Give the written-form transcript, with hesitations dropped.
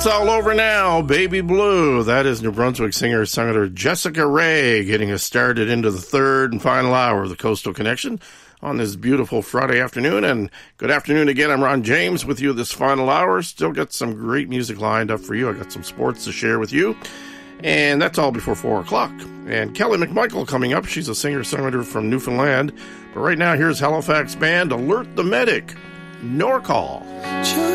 It's all over now, Baby Blue. That is New Brunswick singer-songwriter Jessica Ray getting us started into the third and final hour of the Coastal Connection on this beautiful Friday afternoon. And good afternoon again. I'm Ron James with you this final hour. Still got some great music lined up for you. I got some sports to share with you. And that's all before 4 o'clock. And Kelly McMichael coming up. She's a singer-songwriter from Newfoundland. But right now, here's Halifax band Alert the Medic, Norcall.